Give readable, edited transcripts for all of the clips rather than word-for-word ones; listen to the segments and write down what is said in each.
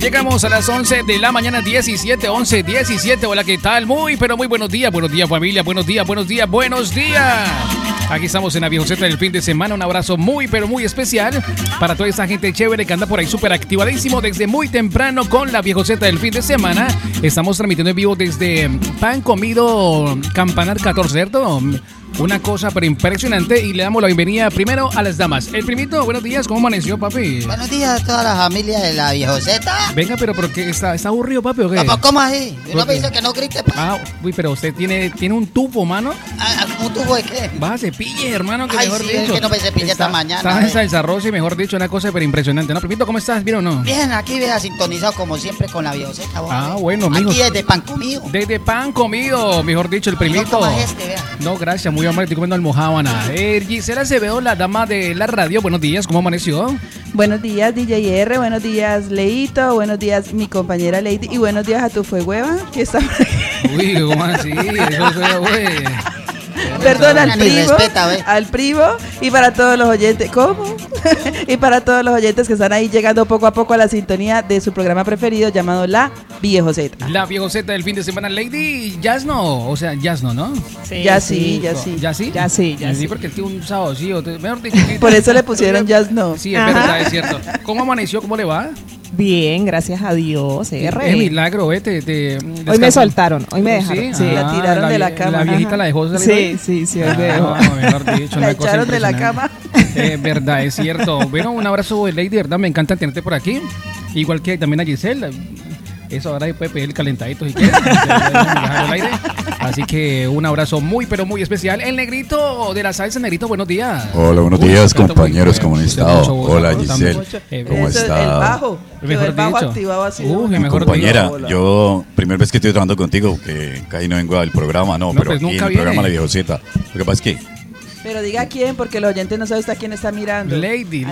Llegamos a las 11 de la mañana, 17, 11, 17. Hola, ¿qué tal? Muy, pero muy buenos días familia, buenos días. Aquí estamos en la Viejoceta del fin de semana. Un abrazo muy, pero muy especial para toda esa gente chévere que anda por ahí súper activadísimo desde muy temprano con la Viejoceta del fin de semana. Estamos transmitiendo en vivo desde Pan Comido Campanar 14, ¿cierto? Una cosa pero impresionante, y le damos la bienvenida primero a las damas. El primito, buenos días, ¿cómo amaneció, papi? Buenos días a toda la familia de la Viejoceta. Venga, pero ¿por qué está aburrido, papi, o qué? ¿Cómo así? No me dice que no grite. Uy, pero usted tiene un tubo, mano. ¿Un tubo de qué? Va a cepille, hermano, que Ay, mejor sí, dicho. es que no me cepillé esta mañana. Estás en salsa rosa y mejor dicho, una cosa pero impresionante, ¿no? Primito, ¿cómo estás? ¿Bien o no? Bien, aquí vea, sintonizado como siempre con la Viejoceta. Bueno, mijo. Aquí desde Pan Comido. Desde Pan Comido, mejor dicho, el primito. No comas vea. No, gracias, muy amable, estoy comiendo almojábana. Gisela Acevedo, la dama de la radio, buenos días, ¿cómo amaneció? Buenos días, DJ R, buenos días, Leito, buenos días, mi compañera Lady, y buenos días a tu fuehueva, que está... Uy, ¿cómo así? Eso soy, güey. Perdón, al primo y para todos los oyentes, ¿cómo? Y para todos los oyentes que están ahí llegando poco a poco a la sintonía de su programa preferido llamado La Viejoceta. La Viejoceta del fin de semana, Lady Yasno, o sea, Yasno, ¿no? Sí, ya sí. ¿Ya sí? Ya sí. Sí, porque él tiene un sábado, sí, mejor dicho. Por eso le pusieron Yasno. Sí, es verdad, es cierto. ¿Cómo amaneció? ¿Cómo le va? Bien, gracias a Dios, R. Es milagro, vete. Hoy me soltaron, hoy me dejaron. Sí, la tiraron de la cama. La viejita la dejó salir. Sí, hoy me dejó. Mejor dicho, la echaron de la cama. Es verdad, es cierto. Bueno, un abrazo, Lady, de verdad, me encanta tenerte por aquí. Igual que también a Giselle. Eso ahora puede pedir el calentadito si quieres. Así que un abrazo muy, pero muy especial. El negrito de la salsa, negrito, buenos días. Hola, buenos días, compañeros, ¿cómo han estado? Hola, Giselle, ¿cómo está? El bajo, mejor dicho. Activado así. Compañera, yo, primera vez que estoy trabajando contigo, que casi no vengo al programa, pero pues aquí en el viene. programa La Viejoceta. Lo que pasa es que... Pero diga quién, porque los oyentes no saben hasta quién está mirando. Lady.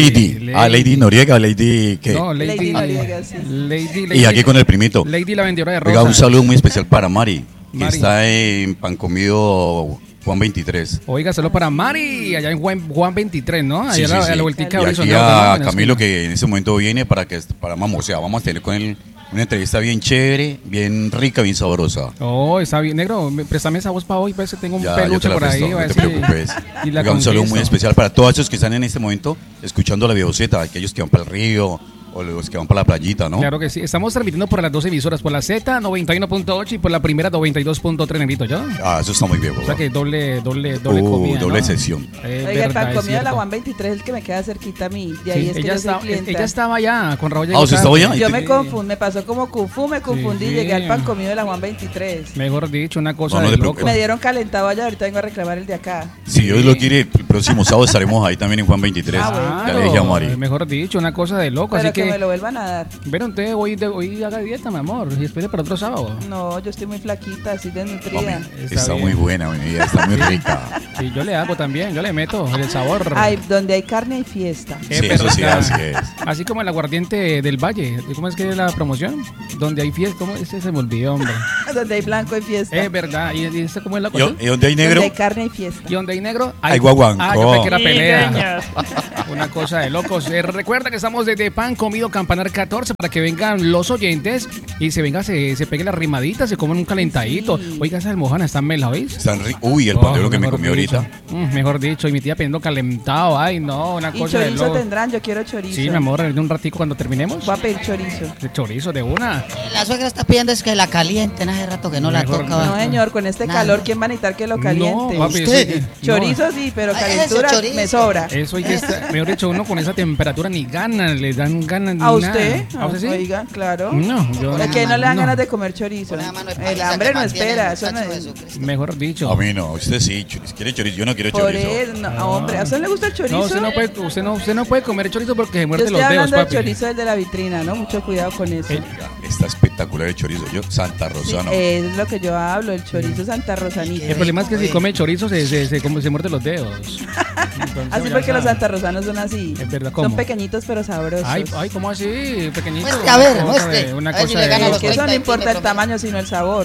Lady Noriega, Lady ¿qué? No, Lady Noriega, sí. Lady. Y aquí con el primito. Lady la vendedora de rosa. Oiga, un saludo muy especial para Mari, que está en Pan Comido Juan 23. Oiga, saludo para Mari, allá en Juan 23, ¿no? Allá Sí, a la vueltica. Y aquí a Camilo, que en ese momento viene vamos a tener con él una entrevista bien chévere, bien rica, bien sabrosa. Oh, está bien, negro. Préstame esa voz para hoy, pues tengo un peluche por ahí. No te preocupes. Un saludo muy especial para todos esos que están en este momento escuchando La Viejoceta, aquellos que van para el río o los que van para la playita, ¿no? Claro que sí. Estamos transmitiendo por las dos emisoras, por la Z 91.8 y por la primera 92.3, negrito, ¿yo? Eso está muy bien, o sea que doble comida, doble ¿no? sesión. Oiga, el Pan Comido de la Juan 23 es el que me queda cerquita a mí. De ahí sí, es que ella estaba allá con Raúl. ¿Usted estaba allá? Yo me confundí, me pasó como Kung Fu, me confundí, llegué al Pan Comido de la Juan 23. Mejor dicho, una cosa de loco. Me dieron calentado allá, ahorita vengo a reclamar el de acá. Si Dios lo quiere, el próximo sábado estaremos ahí también en Juan 23. Bueno. Ya le dije a Mari. Mejor dicho, una cosa de loco. Pero así que me lo vuelvan a dar. Pero usted hoy haga dieta, mi amor, y espere para otro sábado. No, yo estoy muy flaquita, así desnutrida. Está muy buena, mi vida, está muy rica. Sí, yo le hago también, yo le meto el sabor. Donde hay carne hay fiesta. Sí, eso sí, así es. Así como el aguardiente del Valle. ¿Cómo es que es la promoción? Donde hay fiesta, ¿cómo? Ese se me olvidó, hombre. Donde hay blanco hay fiesta. Es verdad, ¿y ese cómo es la cosa? ¿Y donde hay negro? Donde hay carne hay fiesta. ¿Y donde hay negro? Hay guaguancó. Yo pensé que era pelea. Una cosa de locos. Recuerda que estamos desde Pan Comido Campanar 14 para que vengan los oyentes y se peguen las rimaditas, se comen un calentadito. Oiga, esas almohadas están melas, ¿veis? Uy, el pandero que me comí ahorita. Mejor dicho, y mi tía pidiendo calentado. Ay, no, una cosa de loco. ¿Y chorizo tendrán? Yo quiero chorizo. Sí, mi amor, en un ratico cuando terminemos. Voy a pedir chorizo. De chorizo, de una. La suegra está pidiendo es que la calienten hace rato que no Mejor la toca. No, señor, con este calor, ¿quién va a necesitar que lo caliente? No, papi, ¿Usted? Chorizo sí, pero calentura me sobra. Eso hay que estar, mejor dicho, uno con esa temperatura ni ganas, le dan ganas ni ¿A usted? ¿A usted sí? Oiga, claro. No, yo ¿Por qué no le dan ganas de comer chorizo? El hambre no espera. Eso no es. Mejor dicho. A mí no, usted sí, quiere chorizo, yo no quiero Por chorizo. eso, hombre, ¿a usted le gusta el chorizo? No, usted no puede comer chorizo porque se muerde yo los estoy dedos, hablando papi. del chorizo de la vitrina, ¿no? Mucho cuidado con eso. Está espectacular el chorizo. Yo, Santa Rosano. Sí, es lo que yo hablo, el chorizo Santa Rosanita. El problema es que si come chorizo se muerde los dedos. Entonces, así porque los santarrosanos son así. Es verdad, ¿cómo? Son pequeñitos pero sabrosos. Ay, ¿cómo así? Pequeñitos. Muestre, a ver, muestre. Una A ver cosa si le gana de los que eso no 30 importa el centímetros. tamaño, sino el sabor.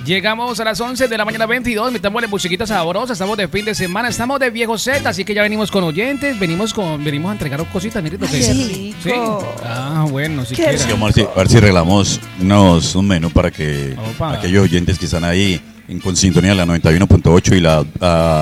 Llegamos a las 11 de la mañana 22, metamos la musiquita sabrosa, estamos de fin de semana, estamos de Viejo Z, así que ya venimos con oyentes, venimos a entregar cositas, mirito. Qué rico. ¿Sí? Ah, bueno, si quieres. Sí, vamos a ver si regalamos un menú para que aquellos oyentes que están ahí con sintonía la 91.8 y la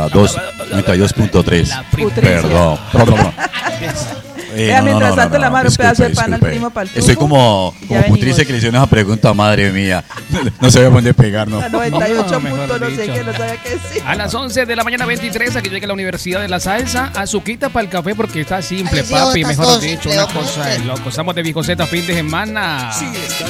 92.3. Perdón. Mientras tanto, la madre un pedazo de pan al primo para el tubo. Estoy como putrice que le hicieron esa pregunta, madre mía. No sabía dónde pegar, ¿no? A 98 puntos, no sé qué, no sabía qué decir. A las 11 de la mañana 23, aquí llega la Universidad de la Salsa. Azuquita para el café porque está simple, Ay, papi. idiotas, Mejor todos dicho, una cosa idiotas. de loco. Estamos de Viejo Z, fin de semana.